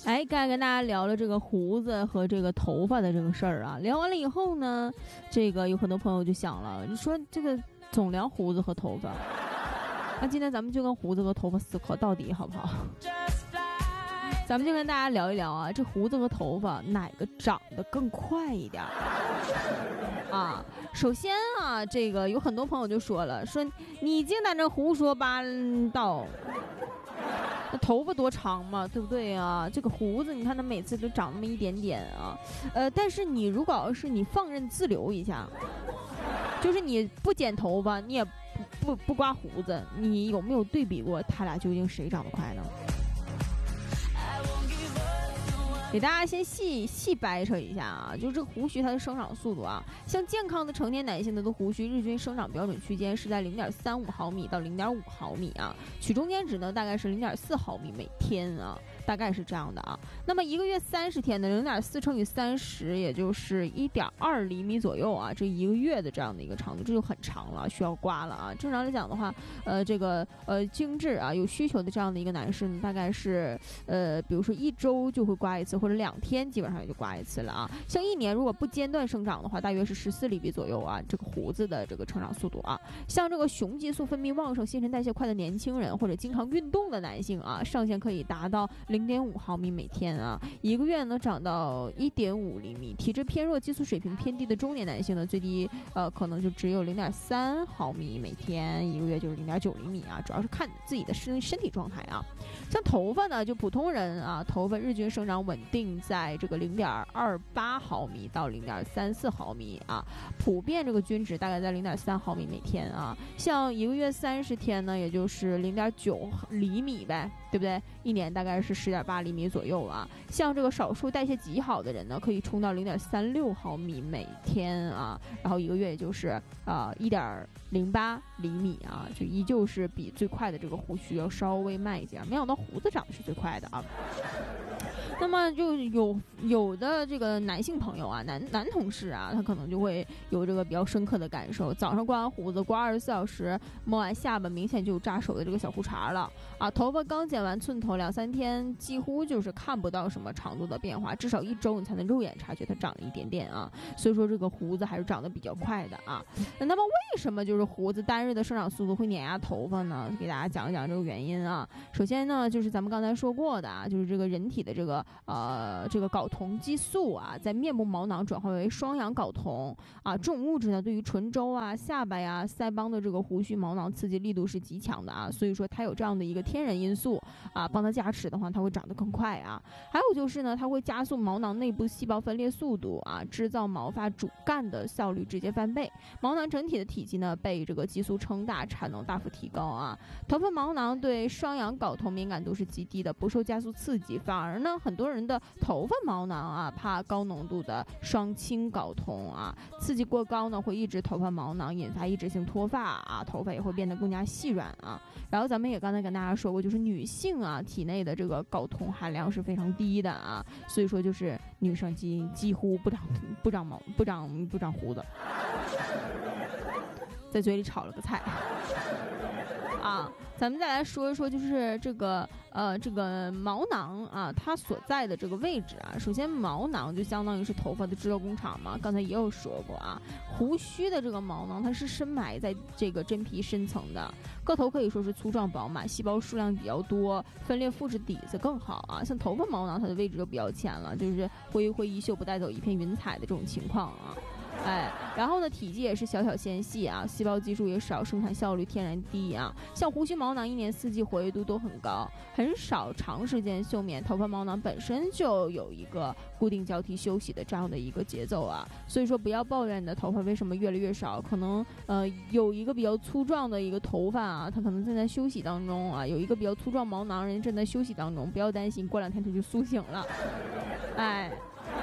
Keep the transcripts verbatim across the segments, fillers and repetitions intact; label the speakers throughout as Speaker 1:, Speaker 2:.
Speaker 1: 哎，刚才跟大家聊了这个胡子和这个头发的这个事儿啊，聊完了以后呢，这个有很多朋友就想了，你说这个总聊胡子和头发，那今天咱们就跟胡子和头发死磕到底好不好？咱们就跟大家聊一聊啊，这胡子和头发哪个长得更快一点啊？首先啊，这个有很多朋友就说了，说你净在这胡说八道，那头发多长嘛，对不对啊？这个胡子你看它每次都长那么一点点啊，呃，但是你如果要是你放任自流一下，就是你不剪头发，你也不不不刮胡子，你有没有对比过他俩究竟谁长得快呢？给大家先细细掰扯一下啊，就是这个胡须它的生长速度啊，像健康的成年男性的的胡须日均生长标准区间是在零点三五毫米到零点五毫米啊，取中间值呢大概是零点四毫米每天啊，大概是这样的啊。那么一个月三十天的零点四乘以三十，也就是一点二厘米左右啊，这一个月的这样的一个长度，这就很长了，需要刮了啊。正常来讲的话，呃，这个呃精致啊有需求的这样的一个男士呢，大概是呃比如说一周就会刮一次。或者两天基本上也就刮一次了啊，像一年如果不间断生长的话，大约是十四厘米左右啊，这个胡子的这个成长速度啊，像这个雄激素分泌旺盛、新陈代谢快的年轻人或者经常运动的男性啊，上限可以达到零点五毫米每天啊，一个月能长到一点五厘米。体质偏弱、激素水平偏低的中年男性呢，最低呃可能就只有零点三毫米每天，一个月就是零点九厘米啊，主要是看自己的身身体状态啊。像头发呢，就普通人啊，头发日均生长稳定在这个零点二八毫米到零点三四毫米啊，普遍这个均值大概在零点三毫米每天啊。像一个月三十天呢，也就是零点九厘米呗，对不对？一年大概是十点八厘米左右啊。像这个少数代谢极好的人呢，可以冲到零点三六毫米每天啊，然后一个月也就是啊一点零八厘米啊，就依旧是比最快的这个胡须要稍微慢一些。没想到胡子长得是最快的啊。那么就有有的这个男性朋友啊，男男同事啊，他可能就会有这个比较深刻的感受。早上刮完胡子，刮二十四小时，摸完下巴，明显就有扎手的这个小胡茬了啊。头发刚剪完寸头，两三天几乎就是看不到什么长度的变化，至少一周你才能肉眼察觉它长了一点点啊。所以说这个胡子还是长得比较快的啊。那么为什么就是胡子单日的生长速度会碾压头发呢？给大家讲一讲这个原因啊。首先呢，就是咱们刚才说过的啊，就是这个人体的这个呃，这个睾酮激素啊，在面部毛囊转化为双氧睾酮啊，这种物质呢，对于唇周啊、下巴呀、腮帮的这个胡须毛囊刺激力度是极强的啊，所以说它有这样的一个天然因素啊，帮它加持的话，它会长得更快啊。还有就是呢，它会加速毛囊内部细胞分裂速度啊，制造毛发主干的效率直接翻倍，毛囊整体的体积呢被这个激素撑大，产能大幅提高啊。头发毛囊对双氧睾酮敏感度是极低的，不受加速刺激，反而呢，很多人的头发毛囊啊，怕高浓度的双氢睾酮啊，刺激过高呢，会抑制头发毛囊，引发抑制性脱发啊，头发也会变得更加细软啊。然后咱们也刚才跟大家说过，就是女性啊，体内的这个睾酮含量是非常低的啊，所以说就是女生几几乎不长不长毛不长不长胡子，在嘴里炒了个菜。啊，咱们再来说一说，就是这个呃，这个毛囊啊，它所在的这个位置啊。首先，毛囊就相当于是头发的制造工厂嘛，刚才也有说过啊。胡须的这个毛囊，它是深埋在这个真皮深层的，个头可以说是粗壮饱满，细胞数量比较多，分裂复制底子更好啊。像头发毛囊，它的位置就比较浅了，就是挥挥衣袖不带走一片云彩的这种情况啊。哎，然后呢，体积也是小巧纤细啊，细胞基数也少，生产效率天然低啊。像胡须毛囊一年四季活跃度都很高，很少长时间休眠。头发毛囊本身就有一个固定交替休息的这样的一个节奏啊，所以说不要抱怨你的头发为什么越来越少，可能呃有一个比较粗壮的一个头发啊，它可能正在休息当中啊，有一个比较粗壮毛囊人正在休息当中，不要担心，过两天它就苏醒了。哎，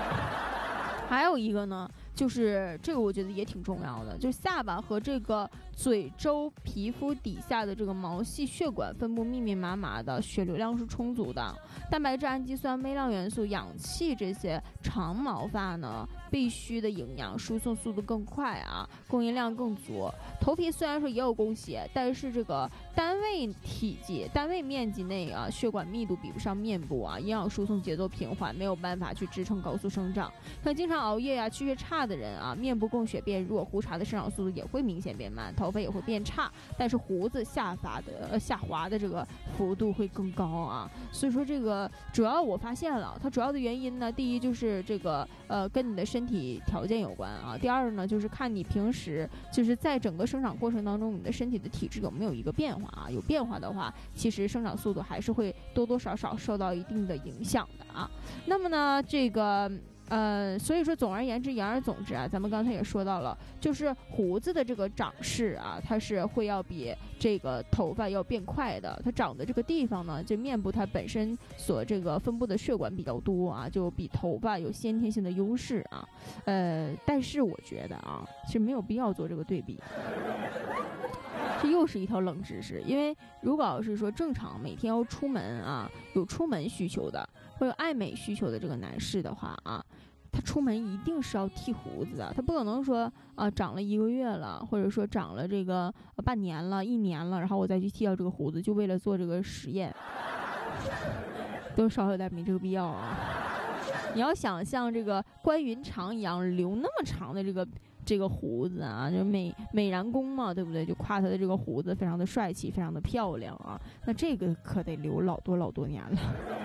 Speaker 1: 还有一个呢。就是这个我觉得也挺重要的，就是下巴和这个嘴周皮肤底下的这个毛细血管分布密密麻麻的，血流量是充足的。蛋白质、氨基酸、微量元素、氧气这些长毛发呢，必须的营养输送速度更快啊，供应量更足。头皮虽然说也有供血，但是这个单位体积、单位面积内啊，血管密度比不上面部啊，营养输送节奏平缓，没有办法去支撑高速生长。像经常熬夜呀、啊、气血差的人啊，面部供血变弱，胡茬的生长速度也会明显变慢，头发也会变差，但是胡子下发的呃下滑的这个幅度会更高啊。所以说这个主要我发现了，它主要的原因呢，第一就是这个呃跟你的身体条件有关啊，第二呢就是看你平时就是在整个生长过程当中，你的身体的体质有没有一个变化啊？有变化的话，其实生长速度还是会多多少少受到一定的影响的啊。那么呢，这个。呃，所以说总而言之，言而总之啊，咱们刚才也说到了，就是胡子的这个长势啊，它是会要比这个头发要变快的。它长的这个地方呢，这面部它本身所这个分布的血管比较多啊，就比头发有先天性的优势啊。呃，但是我觉得啊，是没有必要做这个对比。这又是一条冷知识，因为如果要是说正常每天要出门啊，有出门需求的或者爱美需求的这个男士的话啊，他出门一定是要剃胡子的，他不可能说啊长了一个月了，或者说长了这个、呃、半年了、一年了，然后我再去剃掉这个胡子，就为了做这个实验，多少有点没这个必要啊。你要想像这个关云长一样留那么长的这个。这个胡子啊，就美美髯公嘛，对不对？就夸他的这个胡子非常的帅气，非常的漂亮啊。那这个可得留老多老多年了。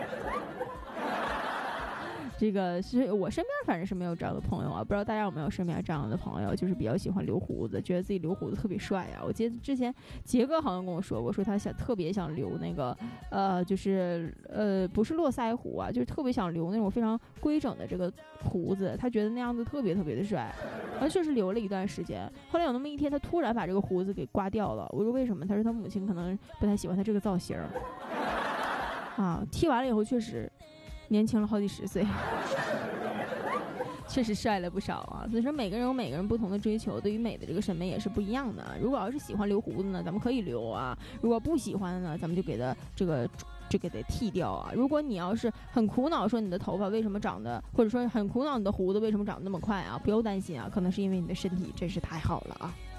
Speaker 1: 这个是我身边反正是没有这样的朋友啊，不知道大家有没有身边这样的朋友，就是比较喜欢留胡子，觉得自己留胡子特别帅啊。我记得之前杰哥好像跟我说过，说他想特别想留那个呃，就是呃不是络腮胡啊，就是特别想留那种非常规整的这个胡子，他觉得那样子特别特别的帅。然后确实留了一段时间，后来有那么一天，他突然把这个胡子给刮掉了。我说为什么？他说他母亲可能不太喜欢他这个造型啊，剃完了以后确实年轻了好几十岁，确实帅了不少啊。所以说每个人有每个人不同的追求，对于美的这个审美也是不一样的。如果要是喜欢留胡子呢，咱们可以留啊；如果不喜欢呢，咱们就给他这个就给它剃掉啊。如果你要是很苦恼说你的头发为什么长得，或者说很苦恼你的胡子为什么长得那么快啊，不要担心啊，可能是因为你的身体真是太好了啊。